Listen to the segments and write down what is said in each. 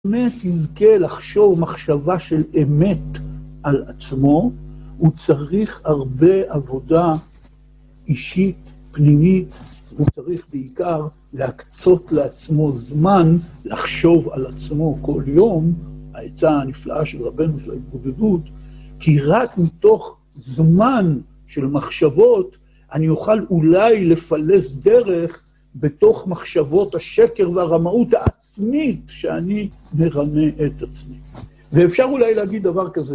באמת יזכה לחשוב מחשבה של אמת על עצמו, הוא צריך הרבה עבודה אישית, פנימית, הוא צריך בעיקר להקצות לעצמו זמן לחשוב על עצמו כל יום, העצה הנפלאה של רבנו של ההתבודדות, כי רק מתוך זמן של מחשבות אני אוכל אולי לפלס דרך בתוך מחשבות השקר והרמאות העצמית שאני מרמה את עצמי. ואפשר אולי להגיד דבר כזה,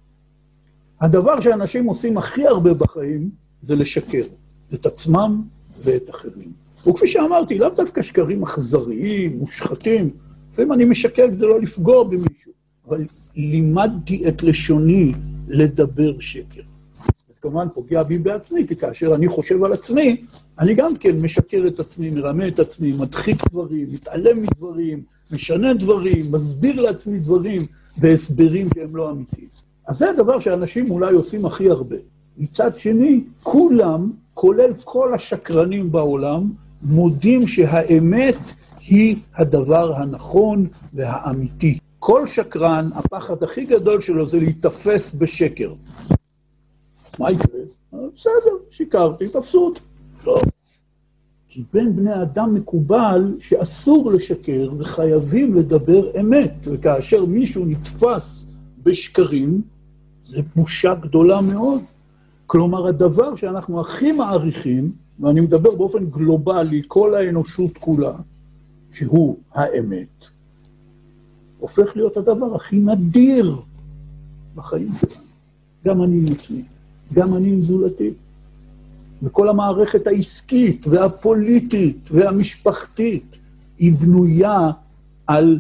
הדבר שאנשים עושים הכי הרבה בחיים זה לשקר את עצמם ואת אחרים. וכפי שאמרתי, לאו דווקא שקרים אכזריים, מושחתים, לפעמים אני משקר כדי לא לפגוע במישהו, אבל לימדתי את לשוני לדבר שקר. אז כמובן פוגע בי בעצמי, כי כאשר אני חושב על עצמי, אני גם כן משקר את עצמי, מרמה את עצמי, מדחיק דברים, מתעלם מדברים, משנה דברים, מסביר לעצמי דברים והסברים שהם לא אמיתיים. אז זה הדבר שאנשים אולי עושים הכי הרבה. מצד שני, כולם, כולל כל השקרנים בעולם, מודים שהאמת היא הדבר הנכון והאמיתי. כל שקרן, הפחד הכי גדול שלו זה להתאפס בשקר. מה יקרה? בסדר, שיקרתי, תפסו אותי. לא. כי בין בני אדם מקובל שאסור לשקר וחייבים לדבר אמת, וכאשר מישהו נתפס בשקרים, זה בושה גדולה מאוד. כלומר, הדבר שאנחנו הכי מעריכים, ואני מדבר באופן גלובלי, כל האנושות כולה, שהוא האמת, הופך להיות הדבר הכי נדיר בחיים שלנו. גם אני עם עצמי, גם אני עם זולתי. וכל המערכת העסקית והפוליטית והמשפחתית היא בנויה על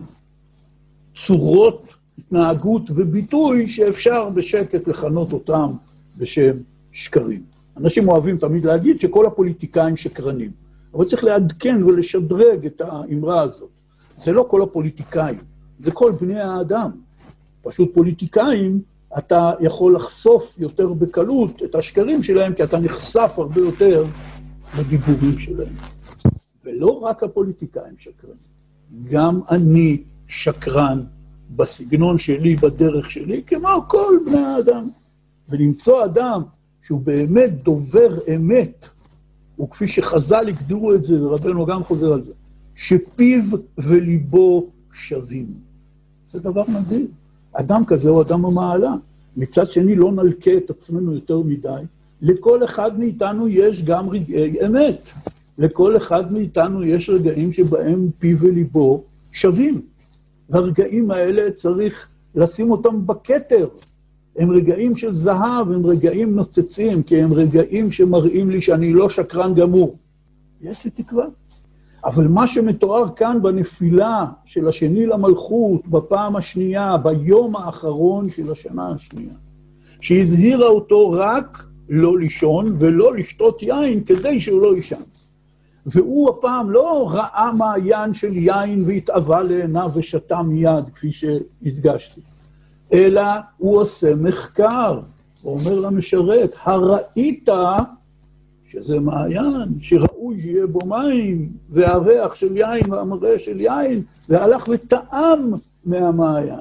צורות התנהגות וביטוי שאפשר בשקט לכנות אותם בשם שקרים. אנשים אוהבים תמיד להגיד שכל הפוליטיקאים שקרנים, אבל צריך לעדכן ולשדרג את האמרה הזאת. זה לא כל הפוליטיקאים, זה כל בני האדם. פשוט פוליטיקאים, אתה יכול לחשוף יותר בקלות את השקרים שלהם, כי אתה נחשף הרבה יותר לדיבורים שלהם. ולא רק הפוליטיקאים שקרנים, גם אני שקרן בסגנון שלי, בדרך שלי, כמו כל בני האדם. ולמצוא אדם שהוא באמת דובר אמת, וכפי שחז"ל הגדירו את זה, ורבנו גם חוזר על זה, שפיו וליבו שווים. זה דבר מדהים. אדם כזה הוא אדם המעלה. מצד שני לא נלקה את עצמנו יותר מדי. לכל אחד מאיתנו יש גם רגעי אמת. לכל אחד מאיתנו יש רגעים שבהם פיו וליבו שווים. והרגעים האלה צריך לשים אותם בכתר. הם רגעים של זהב, הם רגעים נוצצים, כי הם רגעים שמראים לי שאני לא שקרן גמור. יש לי תקווה. אבל מה שמתואר כאן בנפילה של השני למלכות, בפעם השנייה, ביום האחרון של השנה השנייה, שהזהירה אותו רק לא לישון ולא לשתות יין כדי שהוא לא יישן. והוא הפעם לא ראה מעיין של יין והתאווה לעיניו ושתה מיד, כפי שהדגשתי, אלא הוא עושה מחקר. הוא אומר למשרת, הראית שזה מעיין, שראוי שיהיה בו מים, והריח של יין והמראה של יין, והלך וטעם מהמעיין.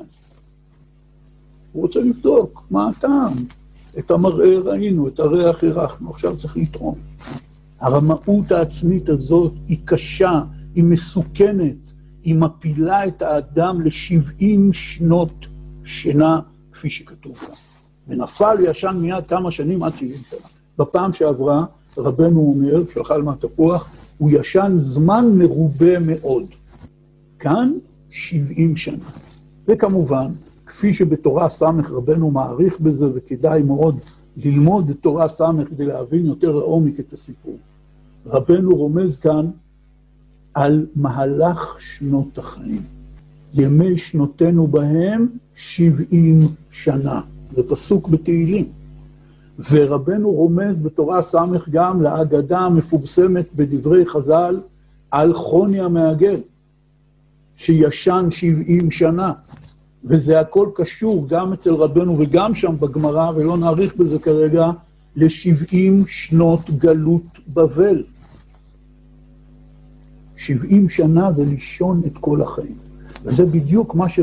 הוא רוצה לבדוק מה הטעם. את המראה ראינו, את הריח הרחנו, עכשיו צריך לטעום. הרמאות העצמית הזאת היא קשה, היא מסוכנת, היא מפילה את האדם ל70 שנות שינה, כפי שכתוב כאן. ונפל וישן מיד כמה שנים עד 70 שנה. בפעם שעברה, רבנו אומר, כשהוא אכל מהתפוח, הוא ישן זמן מרובה מאוד. כאן 70 שנה. וכמובן, כפי שבתורה סמך רבנו מעריך בזה, וכדאי מאוד ללמוד את תורה סמך כדי להבין יותר לעומק את הסיפור. רבנו רומז כאן על מהלך שנות החיים. ימי שנותינו בהם 70 שנה. זה פסוק בתהילים. ורבנו רומז בתורה סמך גם להגדה המפורסמת בדברי חז"ל על חוני המעגל, שישן 70 שנה. וזה הכל קשור גם אצל רבנו וגם שם בגמרא, ולא נאריך בזה כרגע, ל70 שנות גלות בבל. 70 שנה זה לישון את כל החיים. וזה בדיוק מה